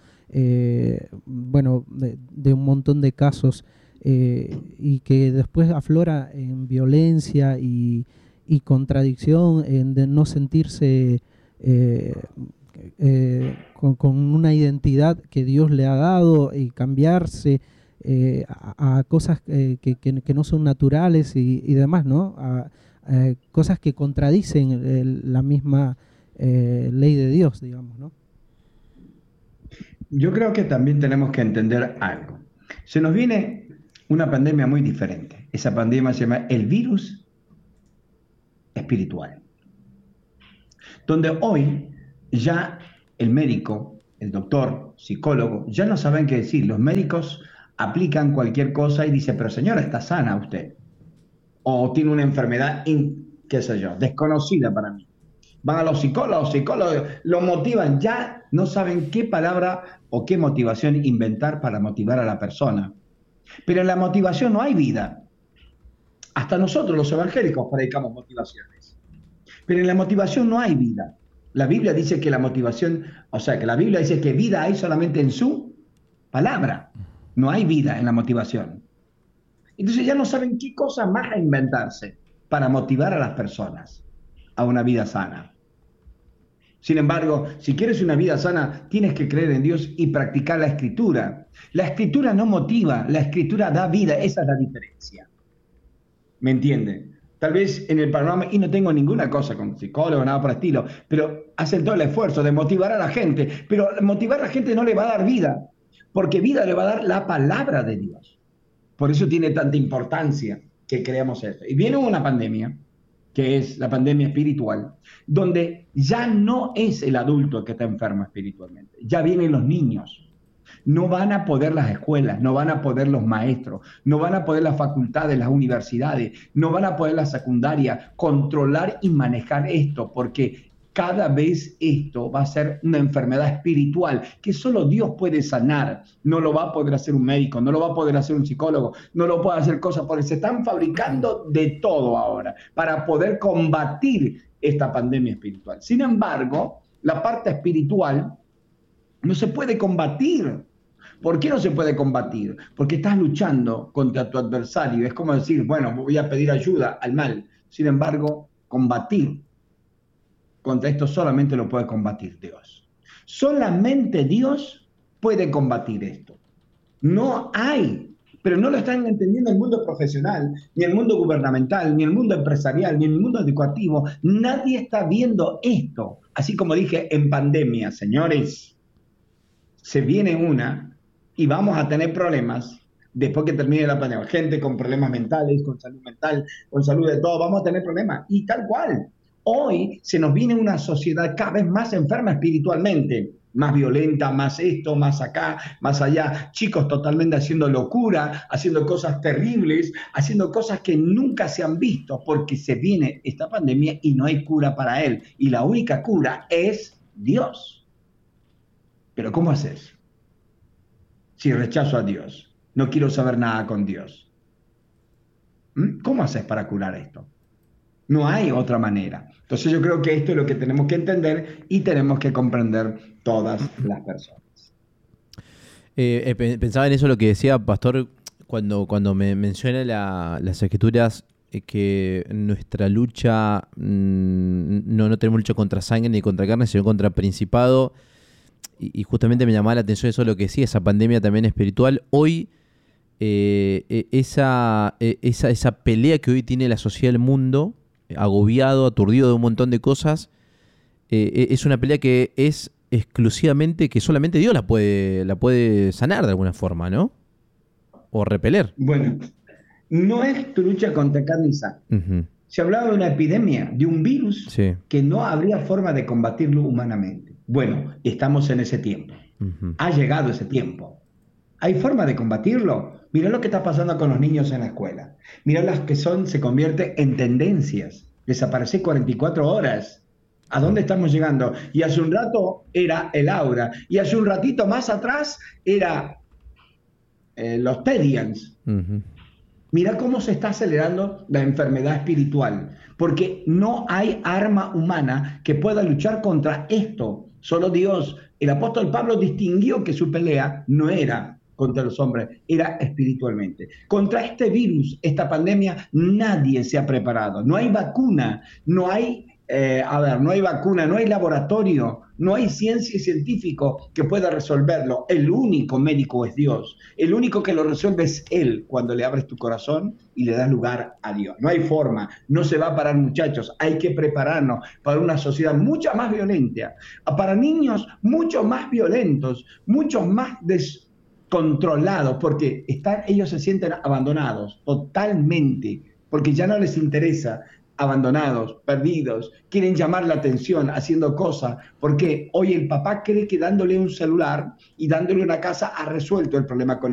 Eh, bueno, de, de un montón de casos eh, y que después aflora en violencia y y contradicción en de no sentirse eh, eh, con, con una identidad que Dios le ha dado y cambiarse eh, a, a cosas eh, que, que, que no son naturales y, y demás, ¿no? A, a cosas que contradicen el, la misma eh, ley de Dios, digamos, ¿no? Yo creo que también tenemos que entender algo. Se nos viene una pandemia muy diferente. Esa pandemia se llama el virus espiritual, donde hoy ya el médico, el doctor, psicólogo, ya no saben qué decir. Los médicos aplican cualquier cosa y dicen, pero señora, está sana usted, o tiene una enfermedad, in, qué sé yo, desconocida para mí. Van a los psicólogos, psicólogos, lo motivan, ya no saben qué palabra o qué motivación inventar para motivar a la persona. Pero en la motivación no hay vida. Hasta nosotros los evangélicos predicamos motivaciones. Pero en la motivación no hay vida. La Biblia dice que la motivación, o sea, que la Biblia dice que vida hay solamente en su palabra. No hay vida en la motivación. Entonces ya no saben qué cosa más inventarse para motivar a las personas a una vida sana. Sin embargo, si quieres una vida sana, tienes que creer en Dios y practicar la Escritura. La Escritura no motiva, la Escritura da vida, esa es la diferencia. ¿Me entienden? Tal vez en el panorama, y no tengo ninguna cosa con psicólogo, nada por el estilo, pero hacen todo el esfuerzo de motivar a la gente, pero motivar a la gente no le va a dar vida, porque vida le va a dar la palabra de Dios. Por eso tiene tanta importancia que creamos esto. Y viene una pandemia, que es la pandemia espiritual, donde ya no es el adulto el que está enfermo espiritualmente, ya vienen los niños. No van a poder las escuelas, no van a poder los maestros, no van a poder las facultades, las universidades, no van a poder la secundaria controlar y manejar esto, porque cada vez esto va a ser una enfermedad espiritual que solo Dios puede sanar. No lo va a poder hacer un médico, no lo va a poder hacer un psicólogo, no lo puede hacer cosas, porque se están fabricando de todo ahora para poder combatir esta pandemia espiritual. Sin embargo, la parte espiritual no se puede combatir. ¿Por qué no se puede combatir? Porque estás luchando contra tu adversario. Es como decir, bueno, voy a pedir ayuda al mal. Sin embargo, combatir contra esto solamente lo puede combatir Dios. Solamente Dios puede combatir esto. No hay, pero no lo están entendiendo el mundo profesional, ni el mundo gubernamental, ni el mundo empresarial, ni el mundo educativo. Nadie está viendo esto. Así como dije, en pandemia, señores, se viene una y vamos a tener problemas después que termine la pandemia. Gente con problemas mentales, con salud mental, con salud de todo, vamos a tener problemas. Y tal cual. Hoy se nos viene una sociedad cada vez más enferma espiritualmente, más violenta, más esto, más acá, más allá. Chicos totalmente haciendo locura, haciendo cosas terribles, haciendo cosas que nunca se han visto, porque se viene esta pandemia y no hay cura para él. Y la única cura es Dios. Pero ¿cómo haces? Si rechazo a Dios, no quiero saber nada con Dios. ¿Mm? ¿Cómo haces para curar esto? No hay otra manera. Entonces yo creo que esto es lo que tenemos que entender y tenemos que comprender todas las personas. Eh, eh, pensaba en eso lo que decía Pastor cuando, cuando me menciona la, las escrituras, eh, que nuestra lucha, mmm, no, no tenemos lucha contra sangre ni contra carne, sino contra principado. Y, y justamente me llamaba la atención eso lo que decía, esa pandemia también espiritual. Hoy, eh, esa, esa, esa pelea que hoy tiene la sociedad del mundo, agobiado, aturdido de un montón de cosas, eh, es una pelea que es exclusivamente, que solamente Dios la puede, la puede sanar de alguna forma, ¿no? O repeler. Bueno, no es tu lucha contra carne y sangre. Uh-huh. Se hablaba de una epidemia, de un virus, sí, que no habría forma de combatirlo humanamente. Bueno, estamos en ese tiempo. Uh-huh. Ha llegado ese tiempo. ¿Hay forma de combatirlo? Mirá lo que está pasando con los niños en la escuela. Mirá las que son, se convierte en tendencias. Desaparecer cuarenta y cuatro horas. ¿A dónde estamos llegando? Y hace un rato era el aura. Y hace un ratito más atrás era eh, los Tedians. Uh-huh. Mirá cómo se está acelerando la enfermedad espiritual. Porque no hay arma humana que pueda luchar contra esto. Solo Dios. El apóstol Pablo distinguió que su pelea no era contra los hombres, era espiritualmente. Contra este virus, esta pandemia, nadie se ha preparado. No hay vacuna, no hay, eh, a ver, no hay vacuna, no hay laboratorio, no hay ciencia y científico que pueda resolverlo. El único médico es Dios. El único que lo resuelve es Él cuando le abres tu corazón y le das lugar a Dios. No hay forma, no se va a parar, muchachos. Hay que prepararnos para una sociedad mucho más violenta, para niños mucho más violentos, mucho más des controlados, porque están, ellos se sienten abandonados totalmente, porque ya no les interesa, abandonados, perdidos, quieren llamar la atención haciendo cosas, porque hoy el papá cree que dándole un celular y dándole una casa ha resuelto el problema con